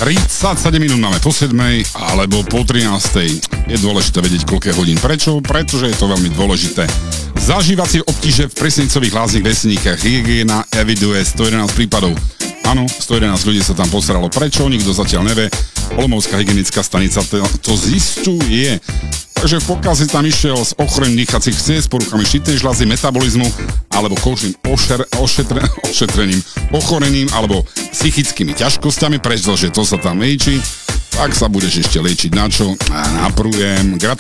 37 minút máme po 7 alebo po 13. Je dôležité vedieť, koľko hodín. Prečo? Pretože je to veľmi dôležité. Zažívacie obtíže v presnicových lázních Vesníkach. Hygiena eviduje 111 prípadov. Áno, 111 ľudí sa tam posralo. Prečo? Nikto zatiaľ nevie. Olomoucká hygienická stanica to zistuje. Takže pokiaľ si tam išiel s ochorením dýchacích ciest, s poruchami štítnej žľazy, metabolizmu alebo kožným ošetrením, ochorením alebo psychickými ťažkosťami, pretože to sa tam lieči, tak sa budeš ešte liečiť na čo? Na prújem. Gratulujem.